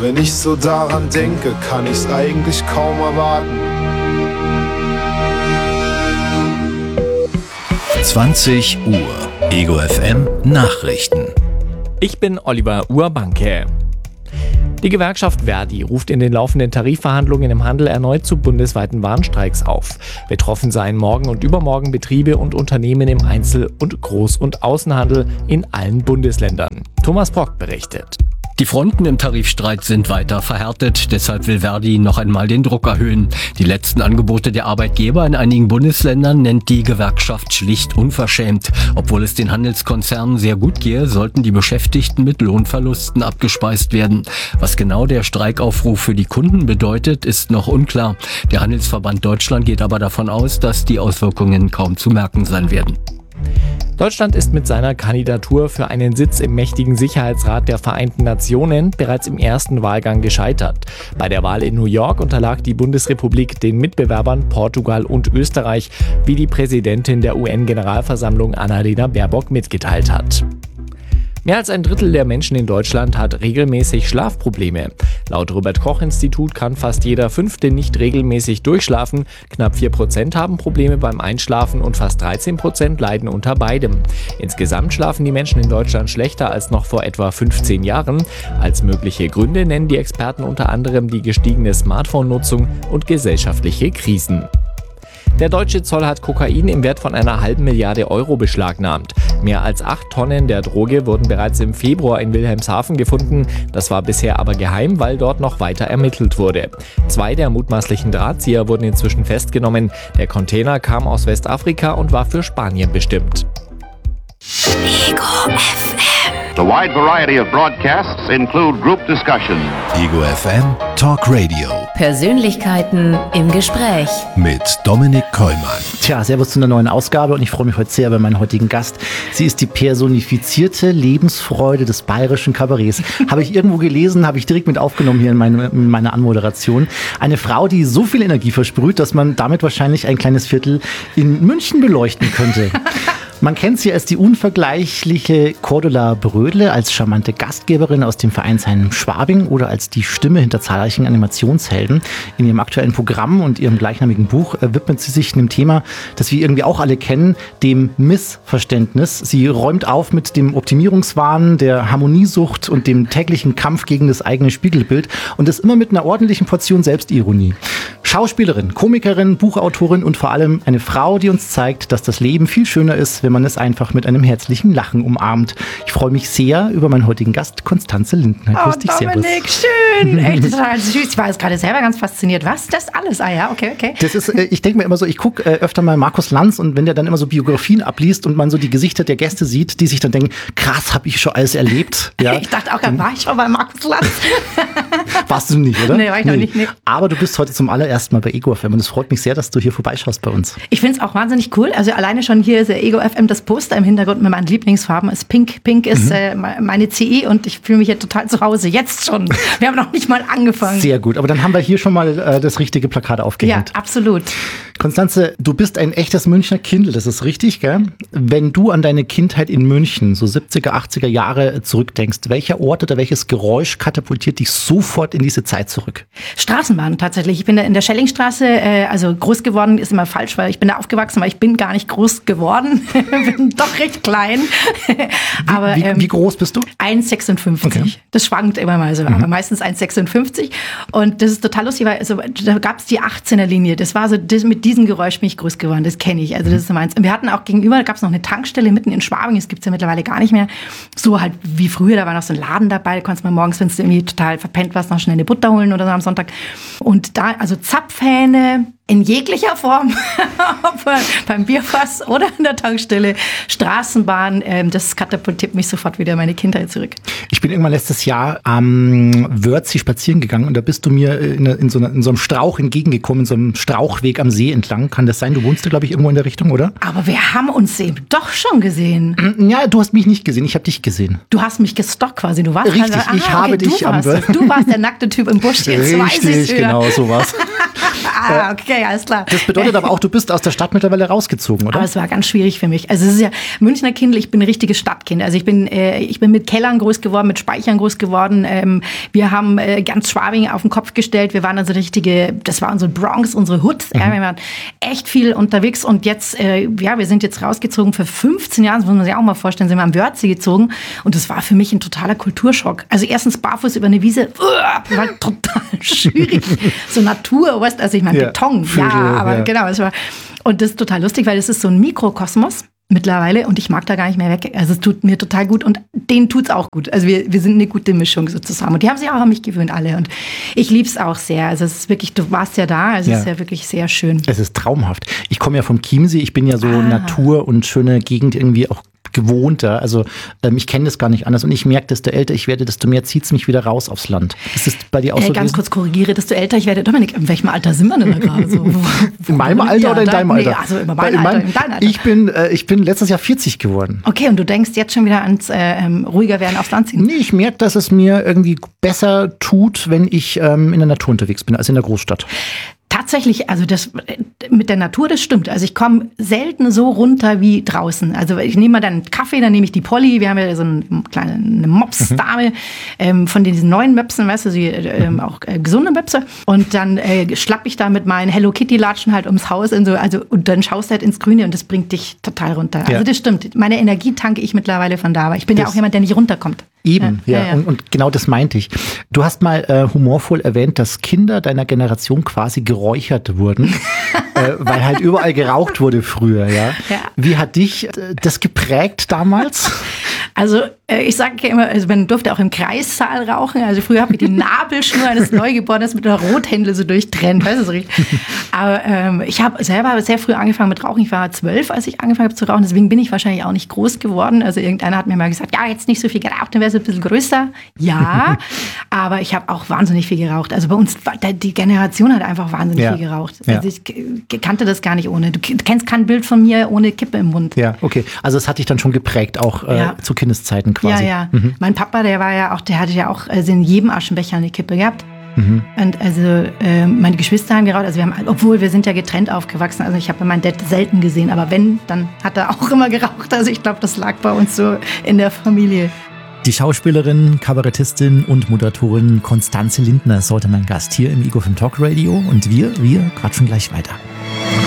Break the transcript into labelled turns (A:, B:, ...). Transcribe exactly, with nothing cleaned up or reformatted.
A: Wenn ich so daran denke, kann ich's eigentlich kaum erwarten.
B: zwanzig Uhr, Ego F M Nachrichten.
C: Ich bin Oliver Urbanke. Die Gewerkschaft Verdi ruft in den laufenden Tarifverhandlungen im Handel erneut zu bundesweiten Warnstreiks auf. Betroffen seien morgen und übermorgen Betriebe und Unternehmen im Einzel- und Groß- und Außenhandel in allen Bundesländern. Thomas Brock berichtet.
D: Die Fronten im Tarifstreit sind weiter verhärtet, deshalb will Verdi noch einmal den Druck erhöhen. Die letzten Angebote der Arbeitgeber in einigen Bundesländern nennt die Gewerkschaft schlicht unverschämt. Obwohl es den Handelskonzernen sehr gut gehe, sollten die Beschäftigten mit Lohnverlusten abgespeist werden. Was genau der Streikaufruf für die Kunden bedeutet, ist noch unklar. Der Handelsverband Deutschland geht aber davon aus, dass die Auswirkungen kaum zu merken sein werden.
C: Deutschland ist mit seiner Kandidatur für einen Sitz im mächtigen Sicherheitsrat der Vereinten Nationen bereits im ersten Wahlgang gescheitert. Bei der Wahl in New York unterlag die Bundesrepublik den Mitbewerbern Portugal und Österreich, wie die Präsidentin der U N-Generalversammlung Annalena Baerbock mitgeteilt hat. Mehr als ein Drittel der Menschen in Deutschland hat regelmäßig Schlafprobleme. Laut Robert-Koch-Institut kann fast jeder Fünfte nicht regelmäßig durchschlafen. Knapp vier Prozent haben Probleme beim Einschlafen und fast dreizehn Prozent leiden unter beidem. Insgesamt schlafen die Menschen in Deutschland schlechter als noch vor etwa fünfzehn Jahren. Als mögliche Gründe nennen die Experten unter anderem die gestiegene Smartphone-Nutzung und gesellschaftliche Krisen. Der deutsche Zoll hat Kokain im Wert von einer halben Milliarde Euro beschlagnahmt. Mehr als acht Tonnen der Droge wurden bereits im Februar in Wilhelmshaven gefunden. Das war bisher aber geheim, weil dort noch weiter ermittelt wurde. Zwei der mutmaßlichen Drahtzieher wurden inzwischen festgenommen. Der Container kam aus Westafrika und war für Spanien bestimmt.
E: Ego F M.
F: The wide variety of broadcasts include group discussion.
B: Ego F M Talk Radio.
E: Persönlichkeiten im Gespräch.
B: Mit Dominik Kollmann.
G: Tja, servus zu einer neuen Ausgabe und ich freue mich heute sehr über meinen heutigen Gast. Sie ist die personifizierte Lebensfreude des bayerischen Kabarets. Habe ich irgendwo gelesen, habe ich direkt mit aufgenommen hier in, meine, in meiner Anmoderation. Eine Frau, die so viel Energie versprüht, dass man damit wahrscheinlich ein kleines Viertel in München beleuchten könnte. Man kennt sie als die unvergleichliche Cordula Brödle, als charmante Gastgeberin aus dem Vereinsheim Schwabing oder als die Stimme hinter zahlreichen Animationshelden. In ihrem aktuellen Programm und ihrem gleichnamigen Buch widmet sie sich einem Thema, das wir irgendwie auch alle kennen, dem Missverständnis. Sie räumt auf mit dem Optimierungswahn, der Harmoniesucht und dem täglichen Kampf gegen das eigene Spiegelbild und das immer mit einer ordentlichen Portion Selbstironie. Schauspielerin, Komikerin, Buchautorin und vor allem eine Frau, die uns zeigt, dass das Leben viel schöner ist, wenn man es einfach mit einem herzlichen Lachen umarmt. Ich freue mich sehr über meinen heutigen Gast, Constanze Lindner.
H: Oh, dich, Dominik, servus. Schön. Echt total süß. Ich war jetzt gerade selber ganz fasziniert. Was? Das alles? Ah ja, okay, okay.
G: Das ist, ich denke mir immer so, ich gucke öfter mal Markus Lanz und wenn der dann immer so Biografien abliest und man so die Gesichter der Gäste sieht, die sich dann denken, krass, habe ich schon alles erlebt. Ja.
H: Ich dachte auch, dann war ich schon bei Markus Lanz.
G: Warst du nicht, oder?
H: Nee, war ich noch nee. nicht. Nee.
G: Aber du bist heute zum allerersten Mal bei Ego F M und es freut mich sehr, dass du hier vorbeischaust bei uns.
H: Ich finde es auch wahnsinnig cool. Also alleine schon hier ist der Ego F M, das Poster im Hintergrund mit meinen Lieblingsfarben ist Pink. Pink ist mhm. äh, meine C E und ich fühle mich hier total zu Hause. Jetzt schon. Wir haben noch nicht mal angefangen.
G: Sehr gut, aber dann haben wir hier schon mal äh, das richtige Plakat aufgehängt.
H: Ja, absolut.
G: Constanze, du bist ein echtes Münchner Kindl, das ist richtig, gell? Wenn du an deine Kindheit in München, so siebziger, achtziger Jahre zurückdenkst, welcher Ort oder welches Geräusch katapultiert dich sofort in diese Zeit zurück?
H: Straßenbahn tatsächlich. Ich bin da in der Schellingstraße, äh, also groß geworden ist immer falsch, weil ich bin da aufgewachsen, aber ich bin gar nicht groß geworden. bin doch recht klein. aber,
G: wie, wie,
H: ähm,
G: wie groß bist du?
H: eins Komma sechsundfünfzig. Okay. Das schwankt immer mal so, mhm. aber meistens eins Komma sechsundfünfzig. Und das ist total lustig, weil also, da gab es die achtzehner Linie. Das war so, das, mit diesem Geräusch bin ich groß geworden. Das kenne ich. Also das ist so meins. Und wir hatten auch gegenüber, da gab es noch eine Tankstelle mitten in Schwabing. Das gibt es ja mittlerweile gar nicht mehr. So halt wie früher, da war noch so ein Laden dabei. Da konntest du mal morgens, wenn du irgendwie total verpennt warst, noch schnell eine Butter holen oder so am Sonntag. Und da, also Zapfhähne in jeglicher Form, ob beim Bierfass oder an der Tankstelle, Straßenbahn, ähm, das katapultiert mich sofort wieder in meine Kindheit zurück.
G: Ich bin irgendwann letztes Jahr am Wörthsee spazieren gegangen und da bist du mir in, in, so, einer, in so einem Strauch entgegengekommen, in so einem Strauchweg am See entlang. Kann das sein? Du wohnst da, glaube ich, irgendwo in der Richtung, oder?
H: Aber wir haben uns eben doch schon gesehen.
G: Ja, du hast mich nicht gesehen, ich habe dich gesehen.
H: Du hast mich gestalkt quasi, du warst
G: Richtig,
H: also, aha,
G: ich habe
H: okay,
G: dich am
H: Wörthsee. Du warst der nackte Typ im Busch, jetzt
G: Richtig,
H: weiß ich
G: genau, so war's.
H: Ah, okay. Okay, alles klar.
G: Das bedeutet aber auch, du bist aus der Stadt mittlerweile rausgezogen, oder?
H: Aber es war ganz schwierig für mich. Also es ist ja Münchner Kind, ich bin ein richtiges Stadtkind. Also ich bin, äh, ich bin mit Kellern groß geworden, mit Speichern groß geworden. Ähm, wir haben äh, ganz Schwabing auf den Kopf gestellt. Wir waren also richtige, das war unsere Bronx, unsere Hood. Mhm. Ja, wir waren echt viel unterwegs und jetzt, äh, ja, wir sind jetzt rausgezogen für fünfzehn Jahre, das muss man sich auch mal vorstellen, sind wir am Wörthsee gezogen und das war für mich ein totaler Kulturschock. Also erstens barfuß über eine Wiese, uh, war total schwierig. So Natur, weißt du, also ich meine
G: ja,
H: Beton,
G: Vögel,
H: ja, aber
G: ja.
H: genau, es war, und das ist total lustig, weil es ist so ein Mikrokosmos mittlerweile und ich mag da gar nicht mehr weg. Also es tut mir total gut und denen tut's auch gut. Also wir, wir sind eine gute Mischung so zusammen und die haben sich auch an mich gewöhnt alle und ich lieb's auch sehr. Also es ist wirklich, du warst ja da, also ja. es ist ja wirklich sehr schön.
G: Es ist traumhaft. Ich komme ja vom Chiemsee, ich bin ja so ah. Natur und schöne Gegend irgendwie auch gewohnter. Also ähm, ich kenne das gar nicht anders und ich merke, desto älter ich werde, desto mehr zieht es mich wieder raus aufs Land. Ist das bei dir auch
H: äh,
G: so?
H: Ganz gewesen? Kurz korrigiere, desto älter ich werde. Dominik, in welchem Alter sind wir denn da gerade? So?
G: In meinem Alter oder in deinem Alter?
H: Nee, also in meinem Alter,
G: mein,
H: in deinem Alter.
G: Ich bin, äh, ich bin letztes Jahr vierzig geworden.
H: Okay, und du denkst jetzt schon wieder ans äh, ähm, ruhiger werden, aufs Land ziehen?
G: Nee, ich merke, dass es mir irgendwie besser tut, wenn ich ähm, in der Natur unterwegs bin, als in der Großstadt.
H: Tatsächlich, also das mit der Natur, das stimmt. Also ich komme selten so runter wie draußen. Also ich nehme mal dann einen Kaffee, dann nehme ich die Polly. Wir haben ja so eine kleine eine Mops-Dame mhm. ähm, von diesen neuen Möpsen, weißt du, die, ähm, auch äh, gesunde Möpse. Und dann äh, schlapp ich da mit meinen Hello Kitty-Latschen halt ums Haus und so. Also und dann schaust du halt ins Grüne und das bringt dich total runter. Ja. Also das stimmt. Meine Energie tanke ich mittlerweile von da. Aber ich bin das ja auch jemand, der nicht runterkommt.
G: Eben, ja. ja, ja. Und, und genau das meinte ich. Du hast mal äh, humorvoll erwähnt, dass Kinder deiner Generation quasi geräuchert wurden, äh, weil halt überall geraucht wurde früher, ja. ja. Wie hat dich äh, das geprägt damals?
H: Also äh, ich sage ja immer, also man durfte auch im Kreissaal rauchen. Also früher habe ich die Nabelschnur eines Neugeborenen mit einer Rothändle so durchtrennt, weißt du so richtig. Aber ähm, ich habe selber sehr früh angefangen mit Rauchen. Ich war zwölf, als ich angefangen habe zu rauchen. Deswegen bin ich wahrscheinlich auch nicht groß geworden. Also irgendeiner hat mir mal gesagt, ja, jetzt nicht so viel geraucht, dann wärst du ein bisschen größer. Ja, aber ich habe auch wahnsinnig viel geraucht. Also bei uns, die Generation hat einfach wahnsinnig ja. viel geraucht. Also ja. ich kannte das gar nicht ohne. Du kennst kein Bild von mir ohne Kippe im Mund.
G: Ja, okay. Also es hat dich dann schon geprägt, auch äh, ja. zu Kindeszeiten quasi.
H: Ja, ja.
G: Mhm.
H: Mein Papa, der war ja auch, der hatte ja auch also in jedem Aschenbecher eine Kippe gehabt. Mhm. Und also äh, meine Geschwister haben geraucht, also wir haben, obwohl wir sind ja getrennt aufgewachsen, also ich habe meinen Dad selten gesehen, aber wenn, dann hat er auch immer geraucht. Also ich glaube, das lag bei uns so in der Familie.
I: Die Schauspielerin, Kabarettistin und Moderatorin Constanze Lindner ist heute mein Gast hier im Ego F M Talk Radio und wir, wir quatschen gleich weiter.